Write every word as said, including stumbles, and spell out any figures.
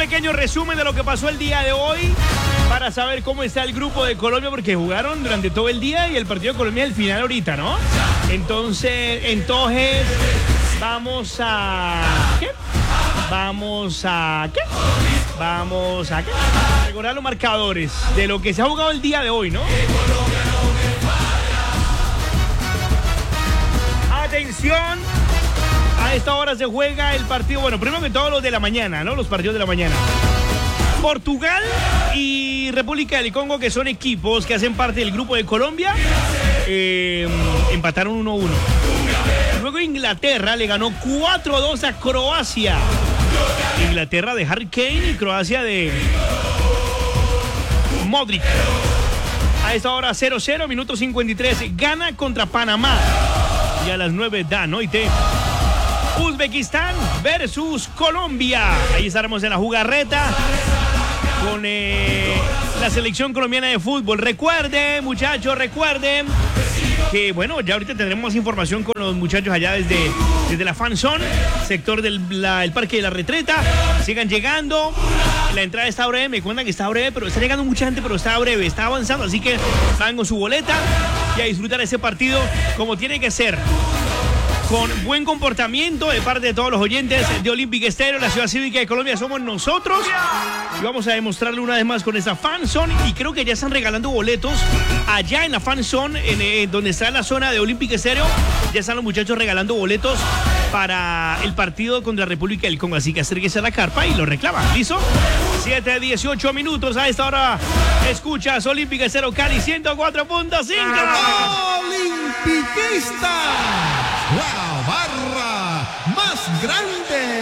pequeño resumen de lo que pasó el día de hoy para saber cómo está el grupo de Colombia, porque jugaron durante todo el día y el partido de Colombia es el final ahorita, ¿no? Entonces, entonces, vamos a... ¿Qué? Vamos a... ¿Qué? Vamos a... ¿Qué? Recordar los marcadores de lo que se ha jugado el día de hoy, ¿no? Atención. A esta hora se juega el partido, bueno, primero que todo los de la mañana, ¿no? Los partidos de la mañana. Portugal y República del Congo, que son equipos que hacen parte del grupo de Colombia, eh, empataron uno a uno. Luego Inglaterra le ganó cuatro a dos a Croacia. Inglaterra de Harry Kane y Croacia de Modric. A esta hora cero cero, minuto cincuenta y tres. Gana contra Panamá. Y a las nueve dan, oíste. Uzbekistán versus Colombia. Ahí estaremos en la jugarreta con eh, la selección colombiana de fútbol. Recuerden, muchachos, recuerden que, bueno, ya ahorita tendremos más información con los muchachos allá desde, desde la Fanzone, sector del la, el Parque de la Retreta. Sigan llegando. La entrada está breve, me cuentan que está breve, pero está llegando mucha gente, pero está breve, está avanzando. Así que van con su boleta y a disfrutar ese partido como tiene que ser. Con buen comportamiento de parte de todos los oyentes de Olympic Estéreo, la ciudad cívica de Colombia somos nosotros. Y vamos a demostrarlo una vez más con esta Fanzone. Y creo que ya están regalando boletos allá en la Fanzone, en, eh, donde está la zona de Olympic Estéreo. Ya están los muchachos regalando boletos para el partido contra la República del Congo. Así que acérquese a la carpa y lo reclaman. ¿Listo? siete, dieciocho minutos. A esta hora escuchas Olympic Estéreo Cali ciento cuatro punto cinco. Olimpicista. La barra más grande.